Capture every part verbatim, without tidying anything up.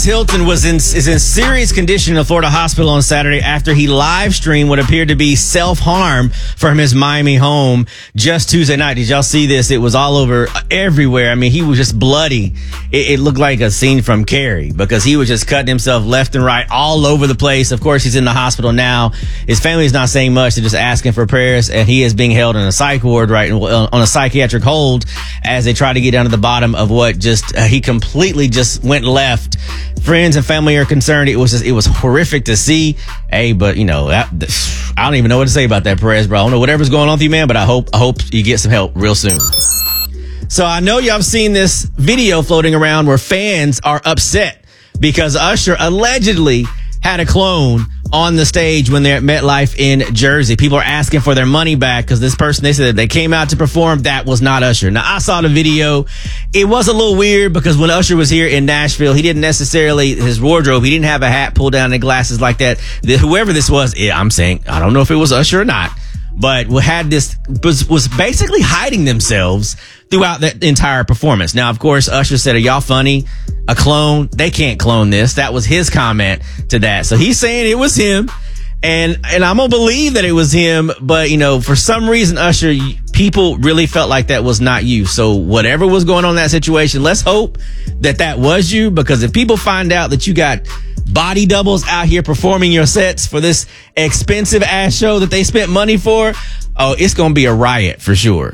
Hilton was in is in serious condition in a Florida hospital on Saturday after he live streamed what appeared to be self-harm from his Miami home just Tuesday night. Did y'all see this? It was all over everywhere. I mean, he was just bloody. It, it looked like a scene from Carrie because he was just cutting himself left and right all over the place. Of course, he's in the hospital now. His family is not saying much. They're just asking for prayers, and he is being held in a psych ward right on a psychiatric hold as they try to get down to the bottom of what just uh, he completely just went left. Friends and family are concerned. It was just, it was horrific to see. Hey, but you know, that, I don't even know what to say about that, Perez, bro. I don't know whatever's going on with you, man, but I hope, I hope you get some help real soon. So I know y'all have seen this video floating around where fans are upset because Usher allegedly had a clone on the stage when they're at MetLife in Jersey. People are asking for their money back because this person, they said that they came out to perform. That was not Usher. Now, I saw the video. It was a little weird because when Usher was here in Nashville, he didn't necessarily, his wardrobe, he didn't have a hat pulled down and glasses like that. The, whoever this was, yeah, I'm saying, I don't know if it was Usher or not, but had this, was, was basically hiding themselves throughout the entire performance. Now, of course, Usher said, are y'all funny? A clone? They can't clone this. That was his comment to that. So he's saying it was him. And, and I'm going to believe that it was him. But, you know, for some reason, Usher, people really felt like that was not you. So whatever was going on in that situation, let's hope that that was you. Because if people find out that you got body doubles out here performing your sets for this expensive ass show that they spent money for, oh, it's going to be a riot for sure.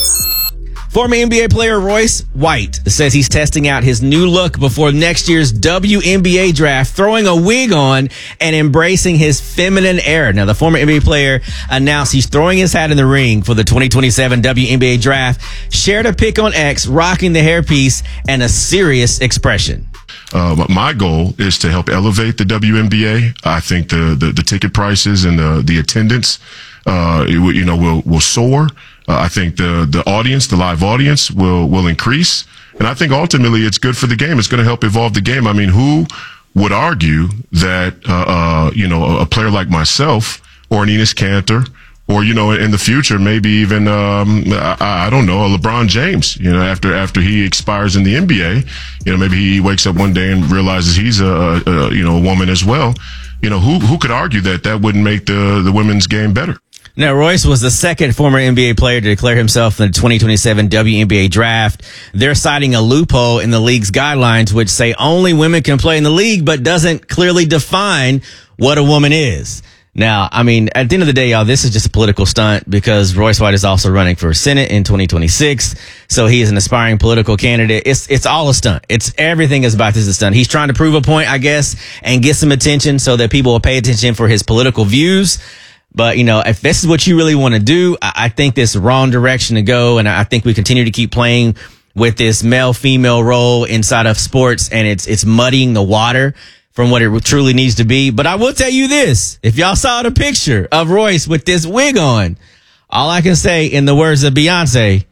Former N B A player Royce White says he's testing out his new look before next year's W N B A draft, throwing a wig on and embracing his feminine era. Now, the former N B A player announced he's throwing his hat in the ring for the twenty twenty-seven W N B A draft, shared a pic on X rocking the hairpiece and a serious expression. Uh, my goal is to help elevate the W N B A. I think the, the, the ticket prices and the, the attendance, uh, it, you know, will, will soar. Uh, I think the, the audience, the live audience will, will increase. And I think ultimately it's good for the game. It's going to help evolve the game. I mean, who would argue that, uh, uh, you know, a, a player like myself or an Enes Kanter or, you know, in the future, maybe even, um, I, I don't know, a LeBron James, you know, after, after he expires in the N B A, you know, maybe he wakes up one day and realizes he's a, a you know, a woman as well. You know, who, who could argue that that wouldn't make the, the women's game better? Now, Royce was the second former N B A player to declare himself in the twenty twenty-seven W N B A draft. They're citing a loophole in the league's guidelines, which say only women can play in the league, but doesn't clearly define what a woman is. Now, I mean, at the end of the day, y'all, this is just a political stunt because Royce White is also running for Senate in twenty twenty-six. So he is an aspiring political candidate. It's, it's all a stunt. It's everything is about this a stunt. He's trying to prove a point, I guess, and get some attention so that people will pay attention for his political views. But, you know, if this is what you really want to do, I think this is the wrong direction to go. And I think we continue to keep playing with this male-female role inside of sports, and it's it's muddying the water from what it truly needs to be. But I will tell you this. If y'all saw the picture of Royce with this wig on, all I can say in the words of Beyonce,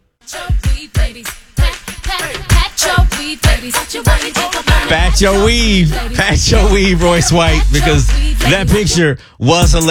pat your weave, pat your weave, Royce White, because that picture was hilarious.